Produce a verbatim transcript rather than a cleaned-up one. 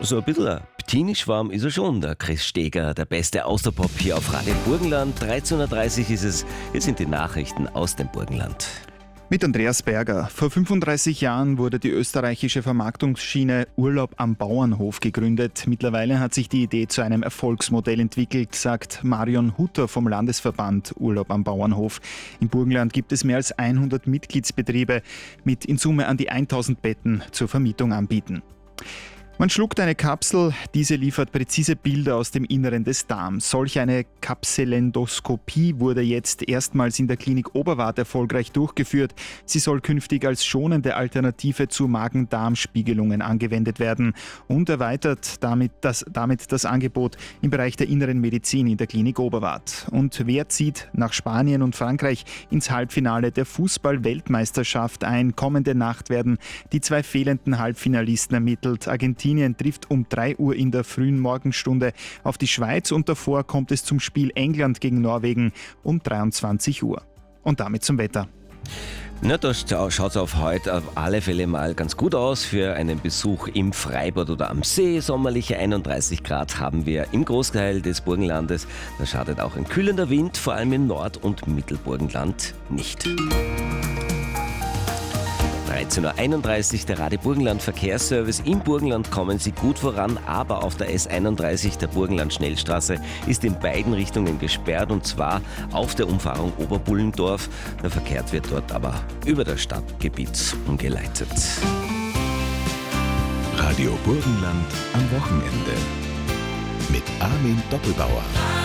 So ein bisschen ein Teenie-Schwarm ist er schon, der Chris Steger, der beste Austerpop hier auf Radio Burgenland. dreizehn Uhr dreißig ist es, hier sind die Nachrichten aus dem Burgenland. Mit Andreas Berger. Vor fünfunddreißig Jahren wurde die österreichische Vermarktungsschiene Urlaub am Bauernhof gegründet. Mittlerweile hat sich die Idee zu einem Erfolgsmodell entwickelt, sagt Marion Hutter vom Landesverband Urlaub am Bauernhof. Im Burgenland gibt es mehr als hundert Mitgliedsbetriebe mit in Summe an die tausend Betten zur Vermietung anbieten. Man schluckt eine Kapsel, diese liefert präzise Bilder aus dem Inneren des Darms. Solch eine Kapselendoskopie wurde jetzt erstmals in der Klinik Oberwart erfolgreich durchgeführt. Sie soll künftig als schonende Alternative zu Magen-Darm-Spiegelungen angewendet werden und erweitert damit das, damit das Angebot im Bereich der inneren Medizin in der Klinik Oberwart. Und wer zieht nach Spanien und Frankreich ins Halbfinale der Fußball-Weltmeisterschaft ein? Kommende Nacht werden die zwei fehlenden Halbfinalisten ermittelt. Argentinien Argentinien trifft um drei Uhr in der frühen Morgenstunde auf die Schweiz und davor kommt es zum Spiel England gegen Norwegen um dreiundzwanzig Uhr. Und damit zum Wetter. Na, da schaut es auf heute auf alle Fälle mal ganz gut aus für einen Besuch im Freibad oder am See. Sommerliche einunddreißig Grad haben wir im Großteil des Burgenlandes. Da schadet auch ein kühlender Wind, vor allem im Nord- und Mittelburgenland, nicht. dreizehn Uhr einunddreißig, der Radio Burgenland Verkehrsservice. Im Burgenland kommen Sie gut voran, aber auf der S einunddreißig, der Burgenland-Schnellstraße, ist in beiden Richtungen gesperrt und zwar auf der Umfahrung Oberbullendorf. Der Verkehr wird dort aber über das Stadtgebiet umgeleitet. Radio Burgenland am Wochenende mit Armin Doppelbauer.